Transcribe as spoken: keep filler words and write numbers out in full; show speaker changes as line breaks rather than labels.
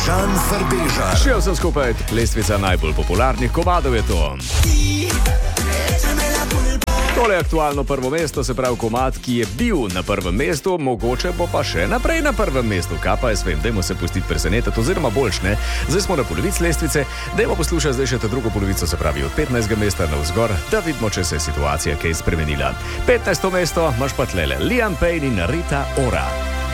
Žan Farbežar.
Še vsem skupaj, lestvica najbolj popularnih komadov je to. Tole je aktualno prvo mesto, se pravi komad, ki je bil na prvem mestu, mogoče bo pa še naprej na prvem mestu. Kaj pa jaz vem, dajmo se pustiti presenetiti, oziroma boljš, ne? Zdaj smo na polovici lestvice, dajmo poslušati zdaj še ta drugo polovico, se pravi od petnajstega mesta navzgor, da vidimo, če se je situacija kaj spremenila. petnajsto mesto imaš pa tlele Liam Payne in Rita Ora.